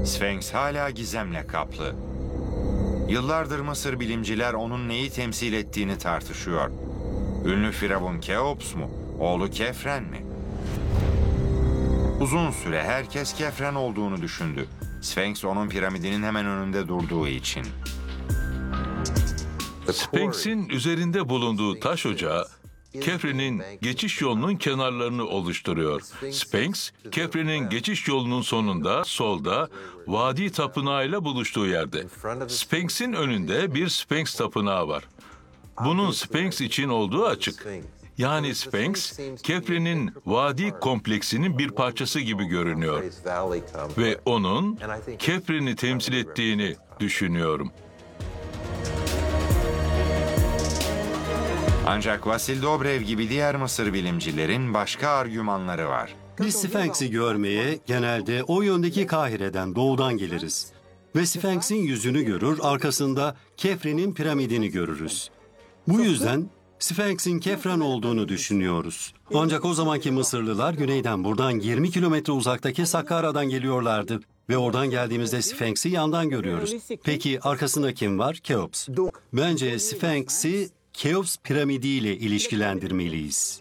Sfenks hala gizemle kaplı. Yıllardır Mısır bilimciler onun neyi temsil ettiğini tartışıyor. Ünlü firavun Keops mu? Oğlu Kefren mi? Uzun süre herkes Kefren olduğunu düşündü. Sfenks onun piramidinin hemen önünde durduğu için. Sphinx'in üzerinde bulunduğu taş ocağı, Kefren'in geçiş yolunun kenarlarını oluşturuyor. Sphinx, Kefren'in geçiş yolunun sonunda, solda, Vadi Tapınağı'yla buluştuğu yerde. Sphinx'in önünde bir Sphinx Tapınağı var. Bunun Sphinx için olduğu açık. Yani Sphinx, Kefren'in vadi kompleksinin bir parçası gibi görünüyor. Ve onun Kefren'i temsil ettiğini düşünüyorum. Ancak Vasil Dobrev gibi diğer Mısır bilimcilerin başka argümanları var. Biz Sphinx'i görmeye genelde o yöndeki Kahire'den, doğudan geliriz. Ve Sphinx'in yüzünü görür, arkasında Kefren'in piramidini görürüz. Bu yüzden Sphinx'in Kefren olduğunu düşünüyoruz. Ancak o zamanki Mısırlılar güneyden, buradan 20 kilometre uzaktaki Sakkara'dan geliyorlardı. Ve oradan geldiğimizde Sphinx'i yandan görüyoruz. Peki arkasında kim var? Keops. Bence Sphinx'i Keops piramidiyle ilişkilendirmeliyiz.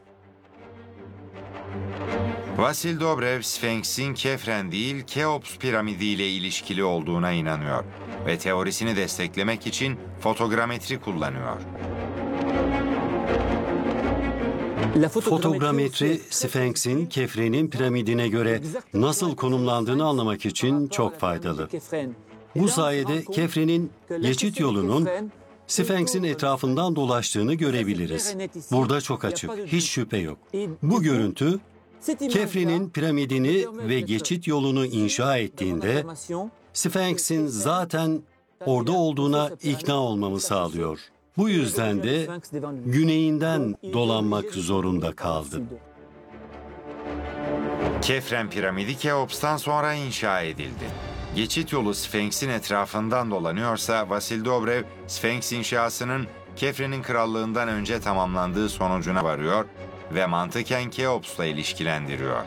Vasil Dobrev, Sfenks'in Kefren değil, Keops piramidiyle ilişkili olduğuna inanıyor ve teorisini desteklemek için fotogrametri kullanıyor. Fotogrametri, Sphinx'in Kefren'in piramidine göre nasıl konumlandığını anlamak için çok faydalı. Bu sayede Kefren'in geçit yolunun Sphinx'in etrafından dolaştığını görebiliriz. Burada çok açık, hiç şüphe yok. Bu görüntü, Kefren'in piramidini ve geçit yolunu inşa ettiğinde, Sphinx'in zaten orada olduğuna ikna olmamı sağlıyor. Bu yüzden de güneyinden dolanmak zorunda kaldı. Kefren piramidi Keops'tan sonra inşa edildi. Geçit yolu Sfenks'in etrafından dolanıyorsa Vasil Dobrev, Sfenks inşasının Kefren'in krallığından önce tamamlandığı sonucuna varıyor ve mantıken Keops'la ilişkilendiriyor.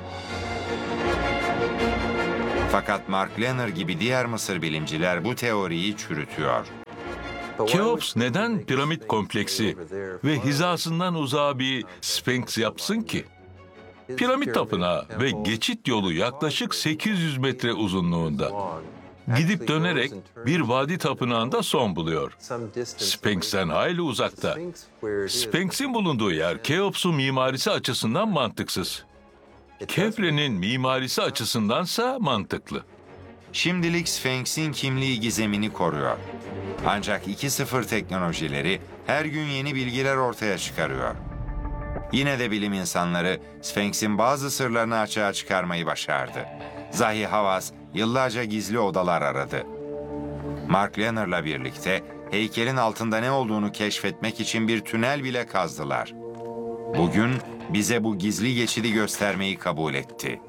Fakat Mark Lehner gibi diğer Mısır bilimciler bu teoriyi çürütüyor. Keops neden piramit kompleksi ve hizasından uzağa bir Sphinx yapsın ki? Piramit tapınağı ve geçit yolu yaklaşık 800 metre uzunluğunda. Gidip dönerek bir vadi tapınağında son buluyor. Sphinx'ten hayli uzakta. Sphinx'in bulunduğu yer Keops'un mimarisi açısından mantıksız. Kefren'in mimarisi açısındansa mantıklı. Şimdilik Sfenks'in kimliği gizemini koruyor. Ancak 2.0 teknolojileri her gün yeni bilgiler ortaya çıkarıyor. Yine de bilim insanları Sfenks'in bazı sırlarını açığa çıkarmayı başardı. Zahi Hawass yıllarca gizli odalar aradı. Mark Lehner'la birlikte heykelin altında ne olduğunu keşfetmek için bir tünel bile kazdılar. Bugün bize bu gizli geçidi göstermeyi kabul etti.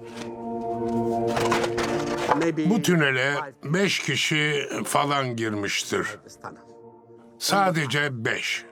Bu tünele 5 kişi falan girmiştir. Sadece 5.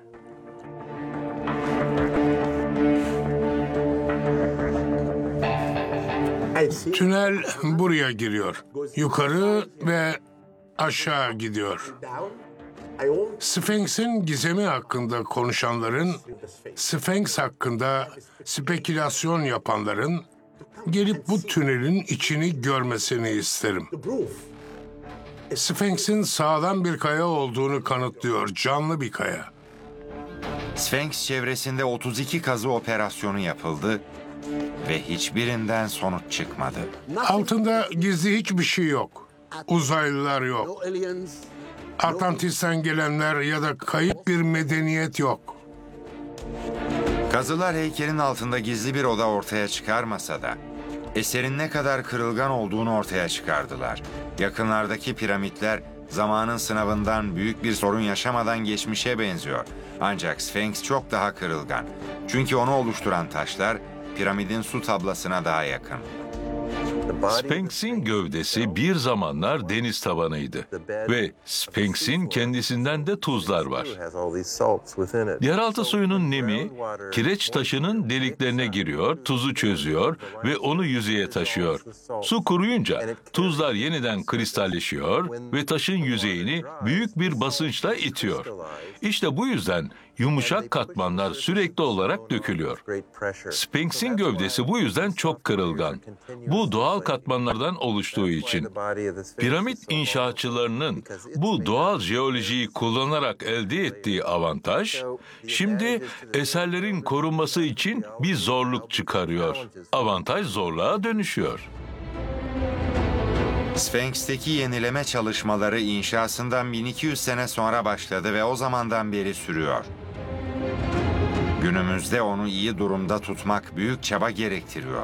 Tünel buraya giriyor. Yukarı ve aşağı gidiyor. Sphinx'in gizemi hakkında konuşanların, Sphinx hakkında spekülasyon yapanların gelip bu tünelin içini görmesini isterim. Sphinx'in sağlam bir kaya olduğunu kanıtlıyor, canlı bir kaya. Sfenks çevresinde 32 kazı operasyonu yapıldı ve hiçbirinden sonuç çıkmadı. Altında gizli hiçbir şey yok. Uzaylılar yok. Atlantis'ten gelenler ya da kayıp bir medeniyet yok. Kazılar heykelin altında gizli bir oda ortaya çıkarmasa da eserin ne kadar kırılgan olduğunu ortaya çıkardılar. Yakınlardaki piramitler zamanın sınavından büyük bir sorun yaşamadan geçmişe benziyor. Ancak Sfenks çok daha kırılgan. Çünkü onu oluşturan taşlar piramidin su tablasına daha yakın. Sphinx'in gövdesi bir zamanlar deniz tabanıydı ve Sphinx'in kendisinden de tuzlar var. Yeraltı suyunun nemi kireç taşının deliklerine giriyor, tuzu çözüyor ve onu yüzeye taşıyor. Su kuruyunca tuzlar yeniden kristalleşiyor ve taşın yüzeyini büyük bir basınçla itiyor. İşte bu yüzden yumuşak katmanlar sürekli olarak dökülüyor. Sphinx'in gövdesi bu yüzden çok kırılgan. Bu doğal katmanlardan oluştuğu için. Piramit inşaatçılarının bu doğal jeolojiyi kullanarak elde ettiği avantaj, şimdi eserlerin korunması için bir zorluk çıkarıyor. Avantaj zorluğa dönüşüyor. Sphinx'teki yenileme çalışmaları inşasından 1200 sene sonra başladı ve o zamandan beri sürüyor. Günümüzde onu iyi durumda tutmak büyük çaba gerektiriyor.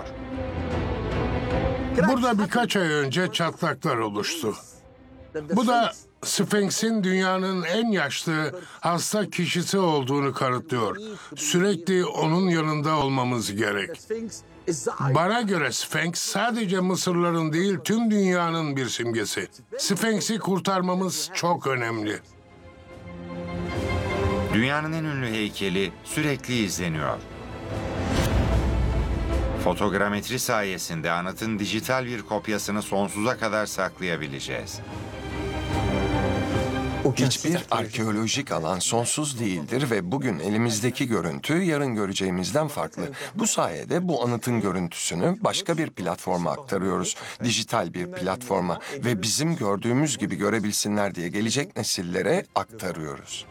Burada birkaç ay önce çatlaklar oluştu. Bu da Sphinx'in dünyanın en yaşlı hasta kişisi olduğunu kanıtlıyor. Sürekli onun yanında olmamız gerek. Bana göre Sphinx sadece Mısırların değil tüm dünyanın bir simgesi. Sphinx'i kurtarmamız çok önemli. Dünyanın en ünlü heykeli sürekli izleniyor. Fotogrametri sayesinde anıtın dijital bir kopyasını sonsuza kadar saklayabileceğiz. Hiçbir arkeolojik alan sonsuz değildir ve bugün elimizdeki görüntü yarın göreceğimizden farklı. Bu sayede bu anıtın görüntüsünü başka bir platforma aktarıyoruz. Dijital bir platforma ve bizim gördüğümüz gibi görebilsinler diye gelecek nesillere aktarıyoruz.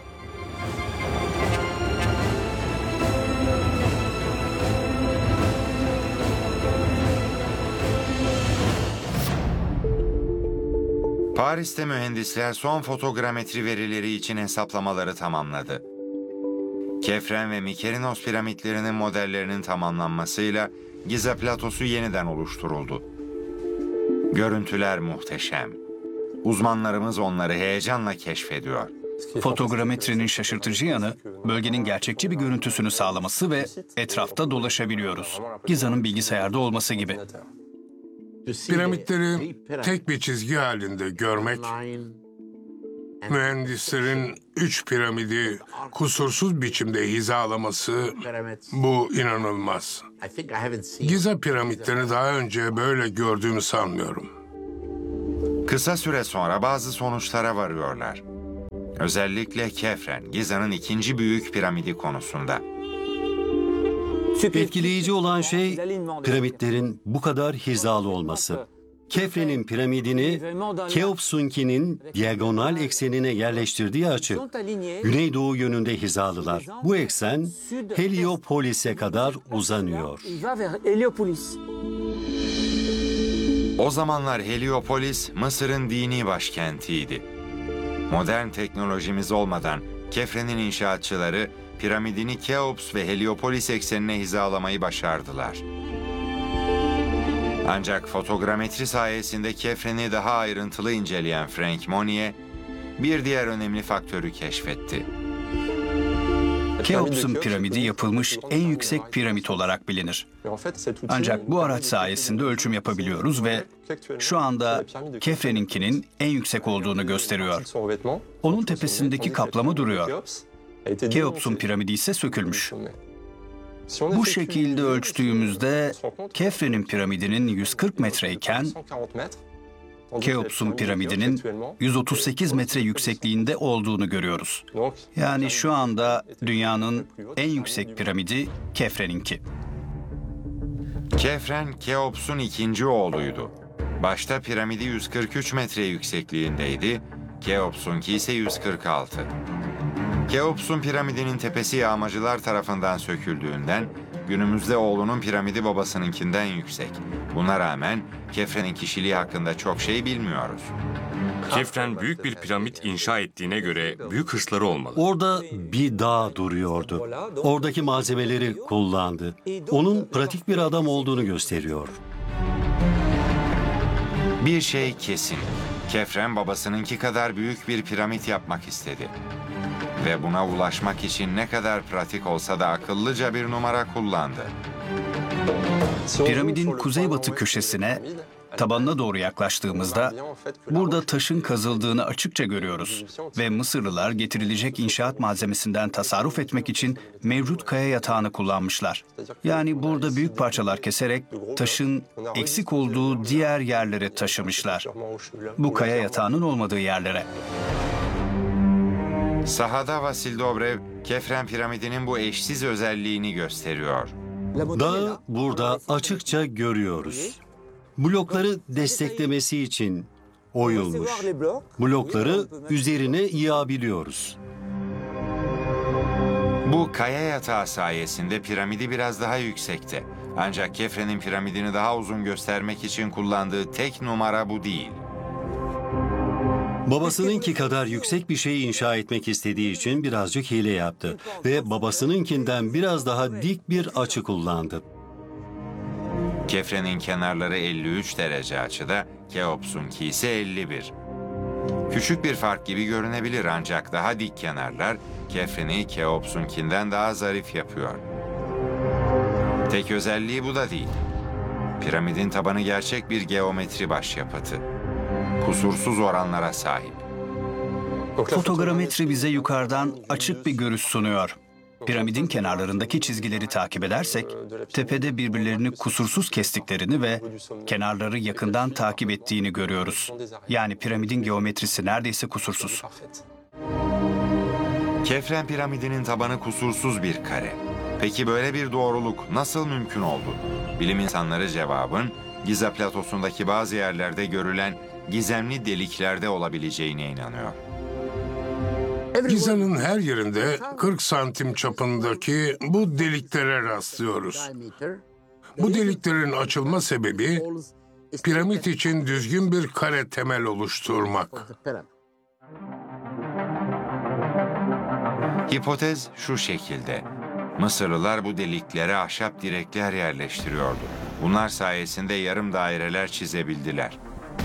Paris'te mühendisler son fotogrametri verileri için hesaplamaları tamamladı. Kefren ve Mykerinos piramitlerinin modellerinin tamamlanmasıyla Giza platosu yeniden oluşturuldu. Görüntüler muhteşem. Uzmanlarımız onları heyecanla keşfediyor. Fotogrametrinin şaşırtıcı yanı, bölgenin gerçekçi bir görüntüsünü sağlaması ve etrafta dolaşabiliyoruz. Giza'nın bilgisayarda olması gibi. Piramitleri tek bir çizgi halinde görmek, mühendislerin 3 piramidi kusursuz biçimde hizalaması, bu inanılmaz. Giza piramitlerini daha önce böyle gördüğümü sanmıyorum. Kısa süre sonra bazı sonuçlara varıyorlar. Özellikle Kefren, Giza'nın ikinci büyük piramidi konusunda. Etkileyici olan şey piramitlerin bu kadar hizalı olması. Kefren'in piramidini Keopsunki'nin diagonal eksenine yerleştirdiği açı. Güneydoğu yönünde hizalılar. Bu eksen Heliopolis'e kadar uzanıyor. O zamanlar Heliopolis, Mısır'ın dini başkentiydi. Modern teknolojimiz olmadan Kefren'in inşaatçıları piramidini Keops ve Heliopolis eksenine hizalamayı başardılar. Ancak fotogrametri sayesinde Kefren'i daha ayrıntılı inceleyen Frank Monnier, bir diğer önemli faktörü keşfetti. Keops'un piramidi yapılmış en yüksek piramit olarak bilinir. Ancak bu araç sayesinde ölçüm yapabiliyoruz ve şu anda Kefren'inkinin en yüksek olduğunu gösteriyor. Onun tepesindeki kaplama duruyor. Keops'un piramidi ise sökülmüş. Bu şekilde ölçtüğümüzde Kefren'in piramidinin 140 metreyken Keops'un piramidinin 138 metre yüksekliğinde olduğunu görüyoruz. Yani şu anda dünyanın en yüksek piramidi Kefren'inki. Kefren, Keops'un ikinci oğluydu. Başta piramidi 143 metre yüksekliğindeydi, Keops'unki ise 146. Keops'un piramidinin tepesi yağmacılar tarafından söküldüğünden günümüzde oğlunun piramidi babasınınkinden yüksek. Buna rağmen Kefren'in kişiliği hakkında çok şey bilmiyoruz. Kefren büyük bir piramit inşa ettiğine göre büyük hırsları olmalı. Orada bir dağ duruyordu. Oradaki malzemeleri kullandı. Onun pratik bir adam olduğunu gösteriyor. Bir şey kesin. Kefren babasınınki kadar büyük bir piramit yapmak istedi. Ve buna ulaşmak için ne kadar pratik olsa da akıllıca bir numara kullandı. Piramidin kuzeybatı köşesine, tabanına doğru yaklaştığımızda burada taşın kazıldığını açıkça görüyoruz ve Mısırlılar getirilecek inşaat malzemesinden tasarruf etmek için mevcut kaya yatağını kullanmışlar. Yani burada büyük parçalar keserek taşın eksik olduğu diğer yerlere taşımışlar. Bu kaya yatağının olmadığı yerlere. Sahada Vasil Dobrev, Kefren piramidinin bu eşsiz özelliğini gösteriyor. Dağı burada açıkça görüyoruz. Blokları desteklemesi için oyulmuş. Blokları üzerine yığabiliyoruz. Bu kaya yatağı sayesinde piramidi biraz daha yüksekte. Ancak Kefren'in piramidini daha uzun göstermek için kullandığı tek numara bu değil. Babasınınki kadar yüksek bir şey inşa etmek istediği için birazcık hile yaptı ve babasınınkinden biraz daha dik bir açı kullandı. Kefren'in kenarları 53 derece açıda, Keops'unki ise 51. Küçük bir fark gibi görünebilir ancak daha dik kenarlar Kefren'i Keops'unkinden daha zarif yapıyor. Tek özelliği bu da değil. Piramidin tabanı gerçek bir geometri başyapıtı. Kusursuz oranlara sahip. Fotogrametri bize yukarıdan açık bir görüş sunuyor. Piramidin kenarlarındaki çizgileri takip edersek, tepede birbirlerini kusursuz kestiklerini ve kenarları yakından takip ettiğini görüyoruz. Yani piramidin geometrisi neredeyse kusursuz. Kefren piramidinin tabanı kusursuz bir kare. Peki böyle bir doğruluk nasıl mümkün oldu? Bilim insanları cevabın Giza platosundaki bazı yerlerde görülen gizemli deliklerde olabileceğine inanıyor. Giza'nın her yerinde 40 santim çapındaki bu deliklere rastlıyoruz. Bu deliklerin açılma sebebi piramit için düzgün bir kare temel oluşturmak. Hipotez şu şekilde. Mısırlılar bu deliklere ahşap direkler yerleştiriyordu. Bunlar sayesinde yarım daireler çizebildiler.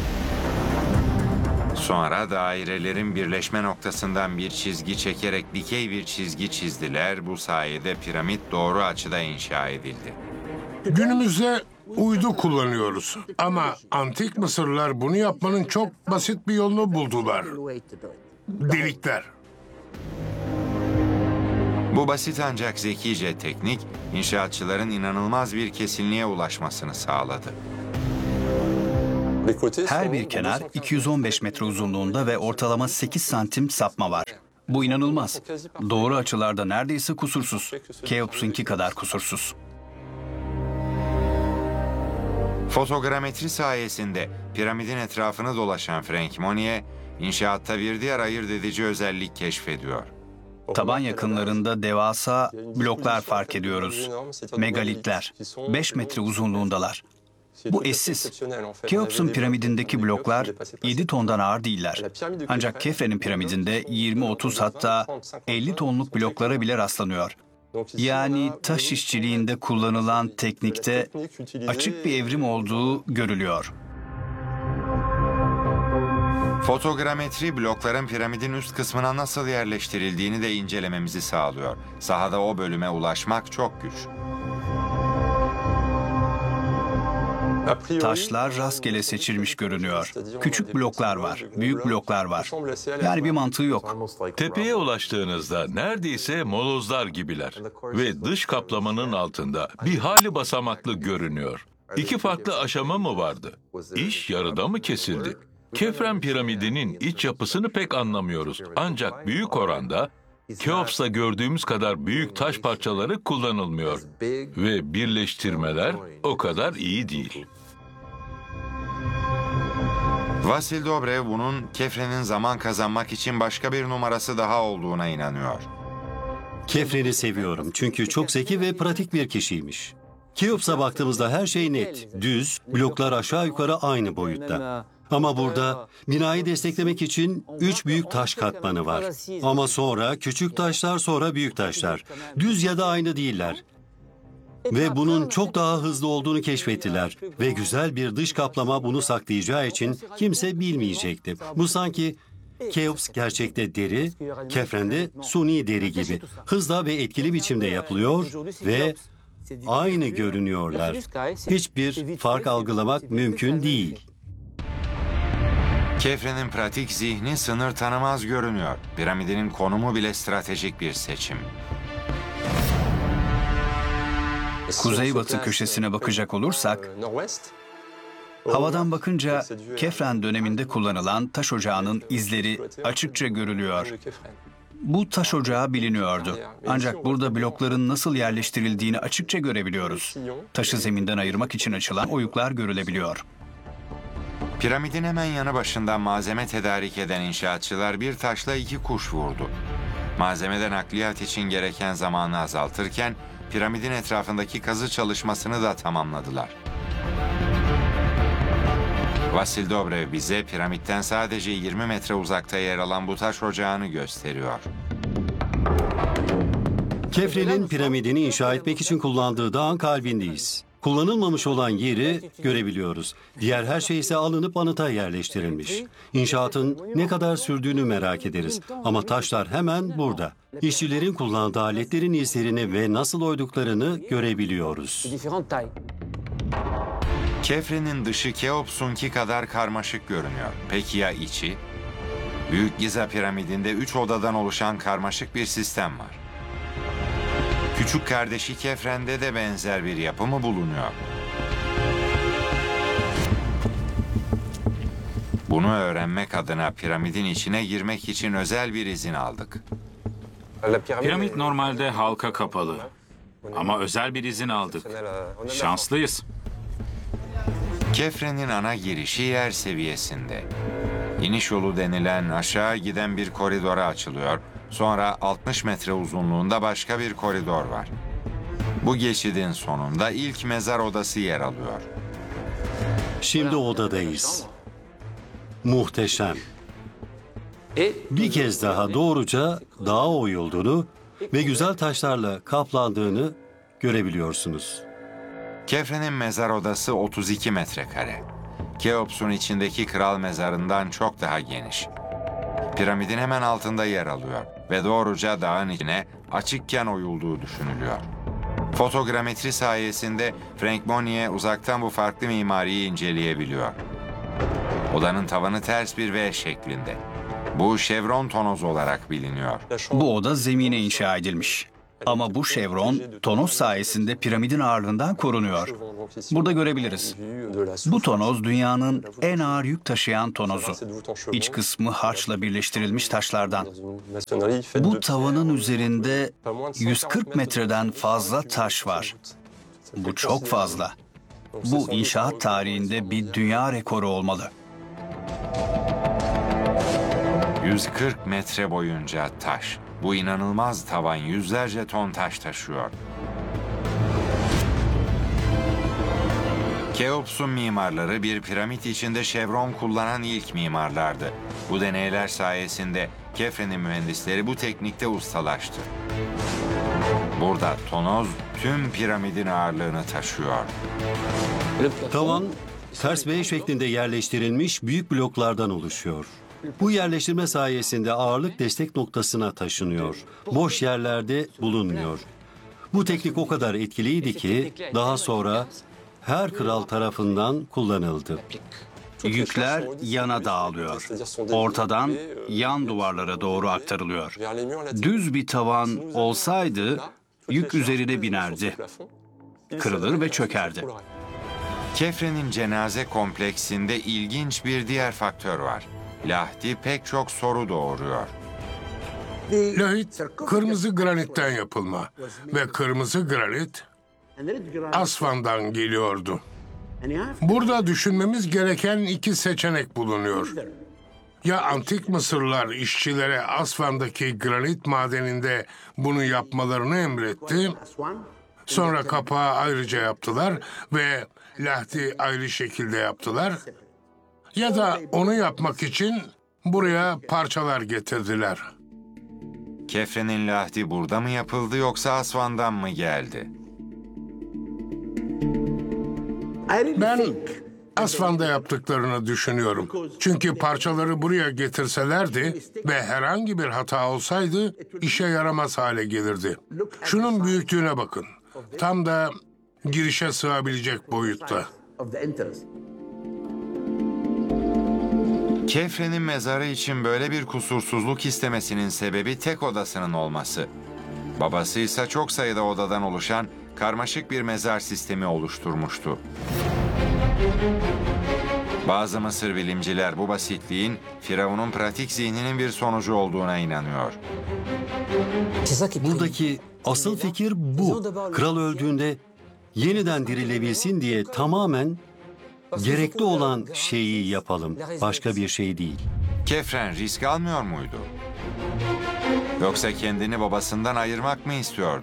Sonra dairelerin birleşme noktasından bir çizgi çekerek dikey bir çizgi çizdiler. Bu sayede piramit doğru açıda inşa edildi. Günümüzde uydu kullanıyoruz. Ama antik Mısırlılar bunu yapmanın çok basit bir yolunu buldular. Delikler. Bu basit ancak zekice teknik, inşaatçıların inanılmaz bir kesinliğe ulaşmasını sağladı. Her bir kenar 215 metre uzunluğunda ve ortalama 8 santim sapma var. Bu inanılmaz. Doğru açılarda neredeyse kusursuz. Keops'unki kadar kusursuz. Fotogrametri sayesinde piramidin etrafını dolaşan Frank Monnier, inşaatta bir diğer ayırt edici özellik keşfediyor. Taban yakınlarında devasa bloklar fark ediyoruz. Megalitler. 5 metre uzunluğundalar. Bu eşsiz. Keops'un piramidindeki bloklar 7 tondan ağır değiller. Ancak Kefren'in piramidinde 20-30 hatta 50 tonluk bloklara bile rastlanıyor. Yani taş işçiliğinde kullanılan teknikte açık bir evrim olduğu görülüyor. Fotogrametri blokların piramidin üst kısmına nasıl yerleştirildiğini de incelememizi sağlıyor. Sahada o bölüme ulaşmak çok güç. Taşlar rastgele seçilmiş görünüyor. Küçük bloklar var, büyük bloklar var. Yani bir mantığı yok. Tepeye ulaştığınızda neredeyse molozlar gibiler ve dış kaplamanın altında bir hayli basamaklı görünüyor. 2 farklı aşama mı vardı? İş yarıda mı kesildi? Kefren piramidinin iç yapısını pek anlamıyoruz. Ancak büyük oranda Keops'ta gördüğümüz kadar büyük taş parçaları kullanılmıyor ve birleştirmeler o kadar iyi değil. Vasil Dobrev bunun Kefren'in zaman kazanmak için başka bir numarası daha olduğuna inanıyor. Kefren'i seviyorum çünkü çok zeki ve pratik bir kişiymiş. Keops'a baktığımızda her şey net, düz, bloklar aşağı yukarı aynı boyutta. Ama burada binayı desteklemek için 3 büyük taş katmanı var. Ama sonra küçük taşlar, sonra büyük taşlar. Düz ya da aynı değiller. Ve bunun çok daha hızlı olduğunu keşfettiler. Ve güzel bir dış kaplama bunu saklayacağı için kimse bilmeyecekti. Bu sanki Keops gerçekte deri, Kefren'de suni deri gibi. Hızla ve etkili biçimde yapılıyor ve aynı görünüyorlar. Hiçbir fark algılamak mümkün değil. Kefren'in pratik zihni sınır tanımaz görünüyor. Piramidinin konumu bile stratejik bir seçim. Kuzeybatı köşesine bakacak olursak, havadan bakınca Kefren döneminde kullanılan taş ocağının izleri açıkça görülüyor. Bu taş ocağı biliniyordu. Ancak burada blokların nasıl yerleştirildiğini açıkça görebiliyoruz. Taşı zeminden ayırmak için açılan oyuklar görülebiliyor. Piramidin hemen yanı başından malzeme tedarik eden inşaatçılar bir taşla iki kuş vurdu. Malzemeden nakliyat için gereken zamanı azaltırken piramidin etrafındaki kazı çalışmasını da tamamladılar. Vasil Dobrev bize piramitten sadece 20 metre uzakta yer alan bu taş ocağını gösteriyor. Kefren'in piramidini inşa etmek için kullandığı dağın kalbindeyiz. Kullanılmamış olan yeri görebiliyoruz. Diğer her şey ise alınıp anıta yerleştirilmiş. İnşaatın ne kadar sürdüğünü merak ederiz. Ama taşlar hemen burada. İşçilerin kullandığı aletlerin izlerini ve nasıl oyduklarını görebiliyoruz. Kefren'in dışı Keops'unki kadar karmaşık görünüyor. Peki ya içi? Büyük Giza piramidinde 3 odadan oluşan karmaşık bir sistem var. Küçük kardeşi Kefren'de de benzer bir yapı mı bulunuyor? Bunu öğrenmek adına piramidin içine girmek için özel bir izin aldık. Piramit normalde halka kapalı. Ama özel bir izin aldık. Şanslıyız. Kefren'in ana girişi yer seviyesinde. İniş yolu denilen aşağı giden bir koridora açılıyor. Sonra 60 metre uzunluğunda başka bir koridor var. Bu geçidin sonunda ilk mezar odası yer alıyor. Şimdi odadayız. Muhteşem. Bir kez daha doğruca dağa oyulduğunu ve güzel taşlarla kaplandığını görebiliyorsunuz. Kefren'in mezar odası 32 metrekare. Keops'un içindeki kral mezarından çok daha geniş. Piramidin hemen altında yer alıyor ve doğruca dağın içine açıkken oyulduğu düşünülüyor. Fotogrametri sayesinde Frank Monnier uzaktan bu farklı mimariyi inceleyebiliyor. Odanın tavanı ters bir V şeklinde. Bu şevron tonoz olarak biliniyor. Bu oda zemine inşa edilmiş. Ama bu şevron tonoz sayesinde piramidin ağırlığından korunuyor. Burada görebiliriz. Bu tonoz dünyanın en ağır yük taşıyan tonozu. İç kısmı harçla birleştirilmiş taşlardan. Bu tavanın üzerinde 140 metreden fazla taş var. Bu çok fazla. Bu inşaat tarihinde bir dünya rekoru olmalı. 140 metre boyunca taş. Bu inanılmaz tavan yüzlerce ton taş taşıyor. Keops'un mimarları bir piramit içinde şevron kullanan ilk mimarlardı. Bu deneyler sayesinde Kefren'in mühendisleri bu teknikte ustalaştı. Burada tonoz tüm piramidin ağırlığını taşıyor. Tavan ters V şeklinde yerleştirilmiş büyük bloklardan oluşuyor. Bu yerleştirme sayesinde ağırlık destek noktasına taşınıyor. Boş yerlerde bulunmuyor. Bu teknik o kadar etkiliydi ki daha sonra her kral tarafından kullanıldı. Yükler yana dağılıyor. Ortadan yan duvarlara doğru aktarılıyor. Düz bir tavan olsaydı yük üzerine binerdi. Kırılır ve çökerdi. Kefren'in cenaze kompleksinde ilginç bir diğer faktör var. Lahti pek çok soru doğuruyor. Lahit kırmızı granitten yapılma ve kırmızı granit Asvan'dan geliyordu. Burada düşünmemiz gereken iki seçenek bulunuyor. Ya antik Mısırlılar işçilere Asvan'daki granit madeninde bunu yapmalarını emretti, sonra kapağı ayrıca yaptılar ve lahti ayrı şekilde yaptılar, ya da onu yapmak için buraya parçalar getirdiler. Kefren'in lahti burada mı yapıldı yoksa Asvan'dan mı geldi? Ben Asvan'da yaptıklarını düşünüyorum. Çünkü parçaları buraya getirselerdi ve herhangi bir hata olsaydı işe yaramaz hale gelirdi. Şunun büyüklüğüne bakın. Tam da girişe sığabilecek boyutta. Kefren'in mezarı için böyle bir kusursuzluk istemesinin sebebi tek odasının olması. Babası ise çok sayıda odadan oluşan karmaşık bir mezar sistemi oluşturmuştu. Bazı Mısır bilimciler bu basitliğin Firavun'un pratik zihninin bir sonucu olduğuna inanıyor. Buradaki asıl fikir bu. Kral öldüğünde yeniden dirilebilsin diye tamamen gerekli olan şeyi yapalım. Başka bir şey değil. Kefren risk almıyor muydu? Yoksa kendini babasından ayırmak mı istiyordu?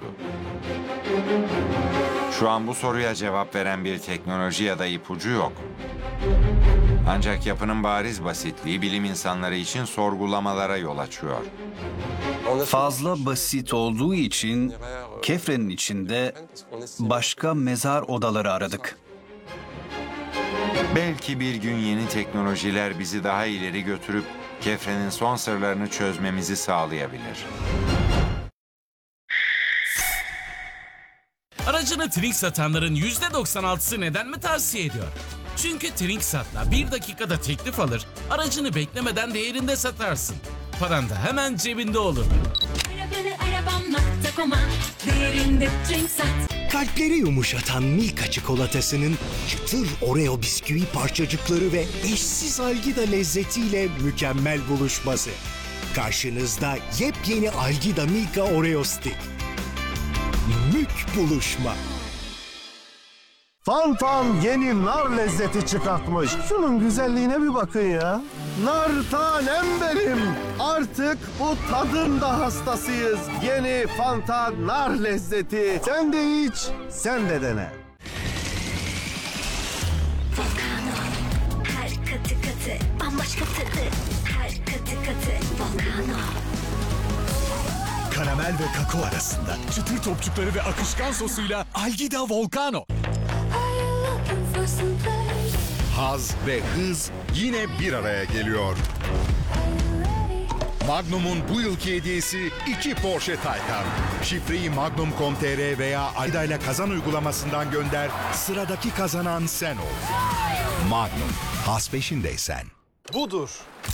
Şu an bu soruya cevap veren bir teknoloji ya da ipucu yok. Ancak yapının bariz basitliği bilim insanları için sorgulamalara yol açıyor. Fazla basit olduğu için Kefren'in içinde başka mezar odaları aradık. Belki bir gün yeni teknolojiler bizi daha ileri götürüp Kefren'in son sırlarını çözmemizi sağlayabilir. Aracını Trink satanların %96'sı neden mi tavsiye ediyor? Çünkü Trinksat'la 1 dakikada teklif alır, aracını beklemeden değerinde satarsın. Paran da hemen cebinde olur. Arabam.com'a değerinde Trinksat. Kalpleri yumuşatan Milka çikolatasının çıtır Oreo bisküvi parçacıkları ve eşsiz Algida lezzetiyle mükemmel buluşması. Karşınızda yepyeni Algida Milka Oreo Stick. Mük buluşma. Fantan yeni nar lezzeti çıkartmış. Şunun güzelliğine bir bakın ya. Nar tanem benim. Artık bu tadın da hastasıyız. Yeni Fantan nar lezzeti. Sen de iç, sen de dene. Her katı katı bambaşka tadı. Her katı katı Volcano. Karamel ve kakao arasında çıtır topçukları ve akışkan sosuyla Algida Volcano. Haz ve hız yine bir araya geliyor. Magnum'un bu yılki hediyesi 2 Porsche Taycan. Şifreyi magnum.com.tr veya Algida ile kazan uygulamasından gönder. Sıradaki kazanan sen ol. Magnum, haz peşindeysen. Budur.